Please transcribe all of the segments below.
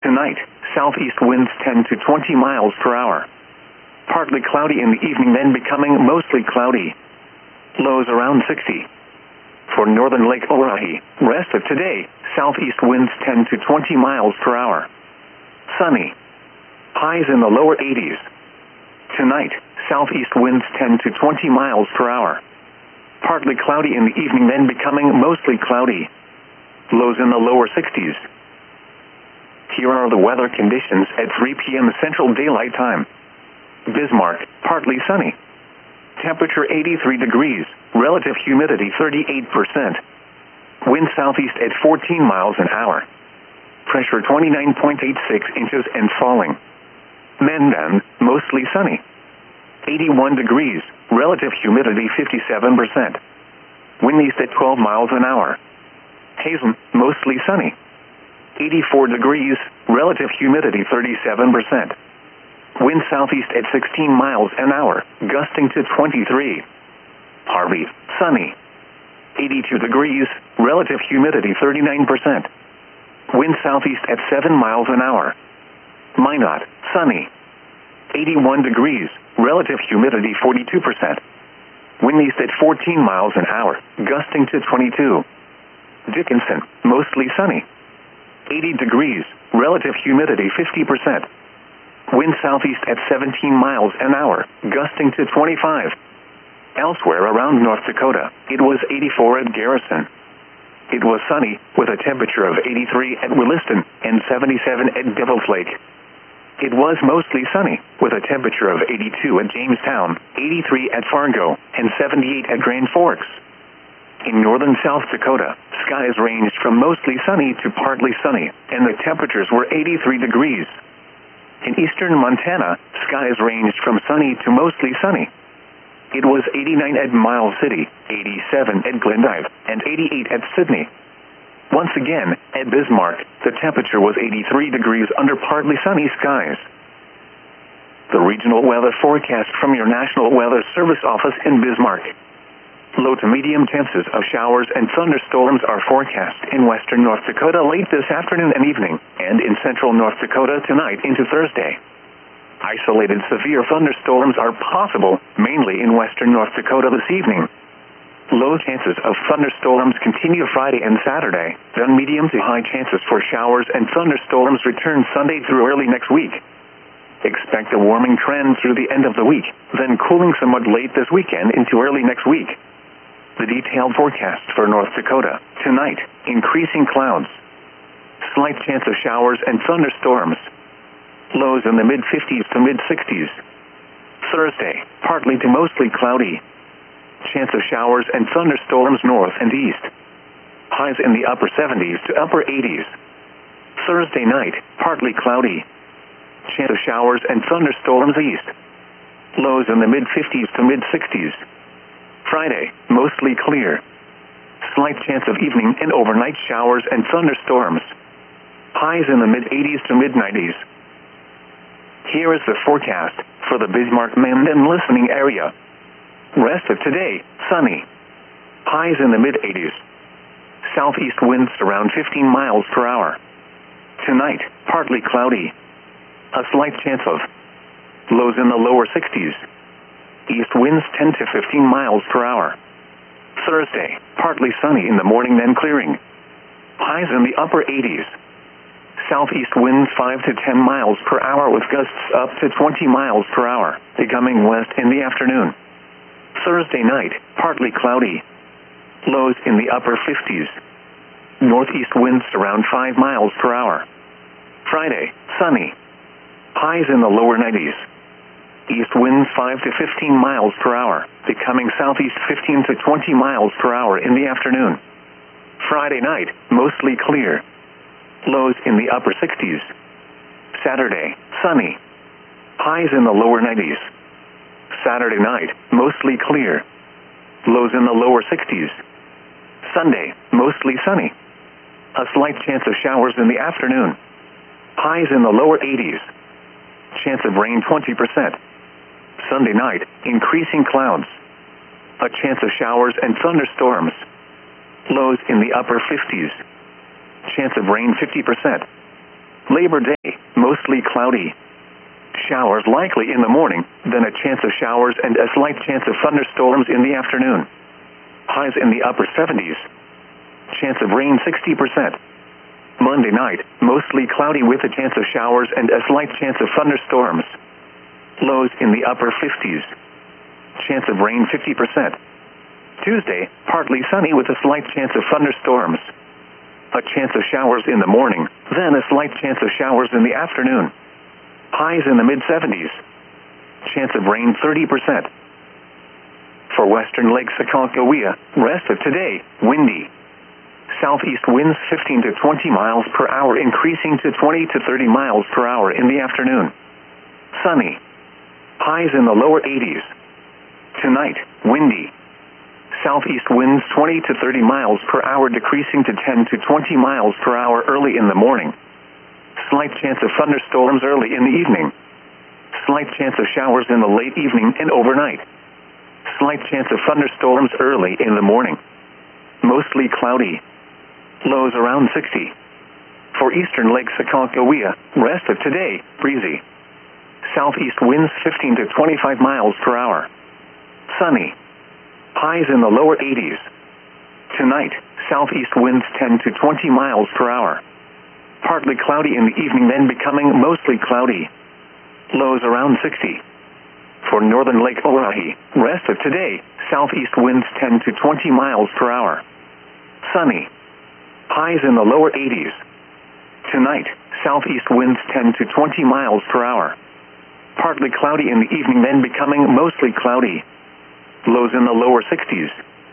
Tonight, southeast winds 10 to 20 miles per hour. Partly cloudy in the evening, then becoming mostly cloudy. Lows around 60. For northern Lake Oahe, rest of today, southeast winds 10 to 20 miles per hour. Sunny. Highs in the lower 80s. Tonight, southeast winds 10 to 20 miles per hour. Partly cloudy in the evening, then becoming mostly cloudy. Lows in the lower 60s. Here are the weather conditions at 3 p.m. Central Daylight Time. Bismarck, partly sunny. Temperature 83 degrees, relative humidity 38%. Wind southeast at 14 miles an hour. Pressure 29.86 inches and falling. Mandan, mostly sunny. 81 degrees, relative humidity 57%. Wind east at 12 miles an hour. Hazen, mostly sunny. 84 degrees, relative humidity 37%. Wind southeast at 16 miles an hour, gusting to 23. Harvey, sunny. 82 degrees, relative humidity 39%. Wind southeast at 7 miles an hour. Minot, sunny. 81 degrees, relative humidity 42%. Wind east at 14 miles an hour, gusting to 22. Dickinson, mostly sunny. 80 degrees, relative humidity 50%. Wind southeast at 17 miles an hour, gusting to 25. Elsewhere around North Dakota, it was 84 at Garrison. It was sunny, with a temperature of 83 at Williston and 77 at Devil's Lake. It was mostly sunny, with a temperature of 82 at Jamestown, 83 at Fargo, and 78 at Grand Forks. In northern South Dakota, skies ranged from mostly sunny to partly sunny, and the temperatures were 83 degrees. In eastern Montana, skies ranged from sunny to mostly sunny. It was 89 at Miles City, 87 at Glendive, and 88 at Sydney. Once again, at Bismarck, the temperature was 83 degrees under partly sunny skies. The regional weather forecast from your National Weather Service office in Bismarck. Low to medium chances of showers and thunderstorms are forecast in western North Dakota late this afternoon and evening, and in central North Dakota tonight into Thursday. Isolated severe thunderstorms are possible, mainly in western North Dakota this evening. Low chances of thunderstorms continue Friday and Saturday, then medium to high chances for showers and thunderstorms return Sunday through early next week. Expect a warming trend through the end of the week, then cooling somewhat late this weekend into early next week. The detailed forecast for North Dakota. Tonight, increasing clouds. Slight chance of showers and thunderstorms. Lows in the mid-50s to mid-60s. Thursday, partly to mostly cloudy. Chance of showers and thunderstorms north and east. Highs in the upper 70s to upper 80s. Thursday night, partly cloudy. Chance of showers and thunderstorms east. Lows in the mid-50s to mid-60s. Friday, mostly clear. Slight chance of evening and overnight showers and thunderstorms. Highs in the mid-80s to mid-90s. Here is the forecast for the Bismarck-Mandan listening area. Rest of today, sunny. Highs in the mid-80s. Southeast winds around 15 miles per hour. Tonight, partly cloudy. A slight chance of lows in the lower 60s. East winds 10 to 15 miles per hour. Thursday, partly sunny in the morning, then clearing. Highs in the upper 80s. Southeast winds 5 to 10 miles per hour with gusts up to 20 miles per hour, becoming west in the afternoon. Thursday night, partly cloudy. Lows in the upper 50s. Northeast winds around 5 miles per hour. Friday, sunny. Highs in the lower 90s. East winds 5 to 15 miles per hour, becoming southeast 15 to 20 miles per hour in the afternoon. Friday night, mostly clear. Lows in the upper 60s. Saturday, sunny. Highs in the lower 90s. Saturday night, mostly clear. Lows in the lower 60s. Sunday, mostly sunny. A slight chance of showers in the afternoon. Highs in the lower 80s. Chance of rain 20%. Sunday night, increasing clouds. A chance of showers and thunderstorms. Lows in the upper 50s. Chance of rain 50%. Labor Day, mostly cloudy. Showers likely in the morning, then a chance of showers and a slight chance of thunderstorms in the afternoon. Highs in the upper 70s. Chance of rain 60%. Monday night, mostly cloudy with a chance of showers and a slight chance of thunderstorms. Lows in the upper 50s. Chance of rain 50%. Tuesday, partly sunny with a slight chance of thunderstorms. A chance of showers in the morning, then a slight chance of showers in the afternoon. Highs in the mid-70s. Chance of rain 30%. For western Lake Aconcagua, rest of today, windy. Southeast winds 15 to 20 miles per hour, increasing to 20 to 30 miles per hour in the afternoon. Sunny. Highs in the lower 80s. Tonight, windy. Southeast winds 20 to 30 miles per hour, decreasing to 10 to 20 miles per hour early in the morning. Slight chance of thunderstorms early in the evening. Slight chance of showers in the late evening and overnight. Slight chance of thunderstorms early in the morning. Mostly cloudy. Lows around 60. For eastern Lake Aconcagua, rest of today, breezy. Southeast winds 15 to 25 miles per hour. Sunny. Highs in the lower 80s. Tonight, southeast winds 10 to 20 miles per hour. Partly cloudy in the evening, then becoming mostly cloudy. Lows around 60. For northern Lake Oahe, rest of today, southeast winds 10 to 20 miles per hour. Sunny. Highs in the lower 80s. Tonight, southeast winds 10 to 20 miles per hour. Partly cloudy in the evening, then becoming mostly cloudy. Lows in the lower 60s.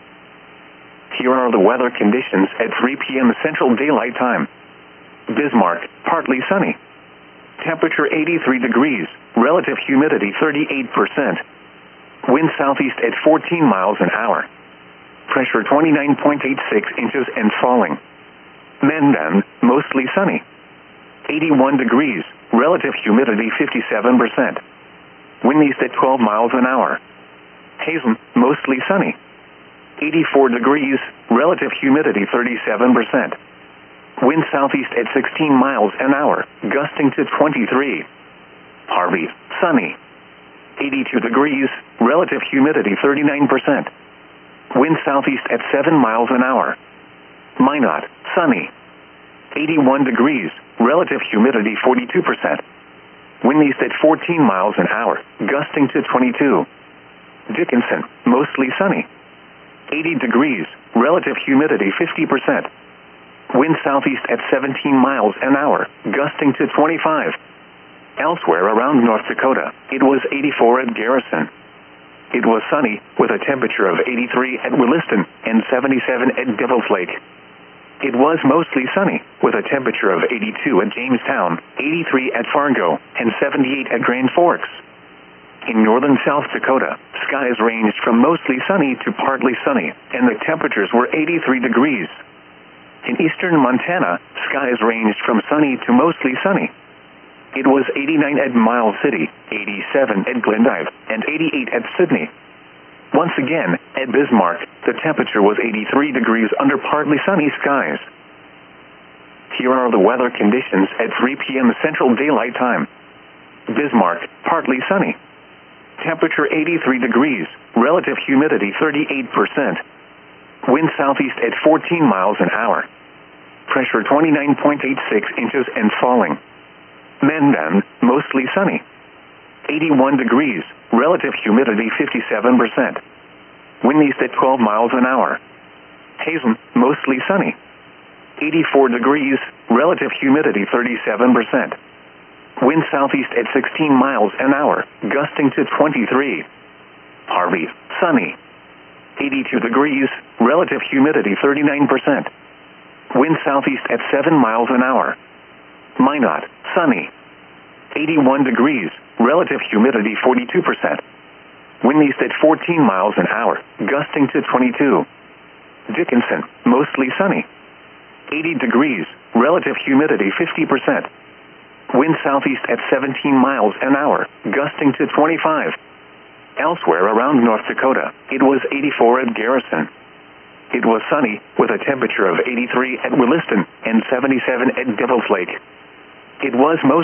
Here are the weather conditions at 3 p.m. Central Daylight Time. Bismarck, partly sunny. Temperature 83 degrees, relative humidity 38%. Wind southeast at 14 miles an hour. Pressure 29.86 inches and falling. Mendon, mostly sunny. 81 degrees, relative humidity 57%. Wind east at 12 miles an hour. Hazen, mostly sunny. 84 degrees, relative humidity 37%. Wind southeast at 16 miles an hour, gusting to 23. Harvey, sunny. 82 degrees, relative humidity 39%. Wind southeast at 7 miles an hour. Minot, sunny. 81 degrees, relative humidity 42%. Wind east at 14 miles an hour, gusting to 22. Dickinson, mostly sunny. 80 degrees, relative humidity 50%. Wind southeast at 17 miles an hour, gusting to 25. Elsewhere around North Dakota, it was 84 at Garrison. It was sunny, with a temperature of 83 at Williston and 77 at Devil's Lake. It was mostly sunny, with a temperature of 82 at Jamestown, 83 at Fargo, and 78 at Grand Forks. In northern South Dakota, skies ranged from mostly sunny to partly sunny, and the temperatures were 83 degrees. In eastern Montana, skies ranged from sunny to mostly sunny. It was 89 at Miles City, 87 at Glendive, and 88 at Sydney. Once again, at Bismarck, the temperature was 83 degrees under partly sunny skies. Here are the weather conditions at 3 p.m. Central Daylight Time. Bismarck, partly sunny. Temperature 83 degrees, relative humidity 38%. Wind southeast at 14 miles an hour. Pressure 29.86 inches and falling. Mendon, mostly sunny. 81 degrees, relative humidity 57%. Wind east at 12 miles an hour. Hazen, mostly sunny. 84 degrees, relative humidity 37%. Wind southeast at 16 miles an hour, gusting to 23. Harvey, sunny. 82 degrees, relative humidity 39%. Wind southeast at 7 miles an hour. Minot, sunny. 81 degrees, relative humidity 42%. Wind east at 14 miles an hour, gusting to 22. Dickinson, mostly sunny. 80 degrees, relative humidity 50%. Wind southeast at 17 miles an hour, gusting to 25. Elsewhere around North Dakota, it was 84 at Garrison. It was sunny, with a temperature of 83 at Williston and 77 at Devil's Lake. It was most